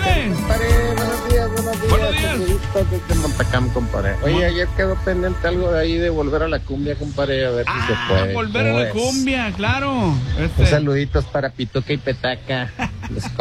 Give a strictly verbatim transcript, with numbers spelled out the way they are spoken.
échale. Compadre, buenos días, buenos días. Buenos días. Saluditos desde Montacam, compadre. Oye, Mon- ayer quedó pendiente algo de ahí de volver a la cumbia, compadre, a ver si se Ah, puede. volver a ¿Cómo la ves? cumbia, claro. Este. Un saluditos para Pituca y Petaca. Los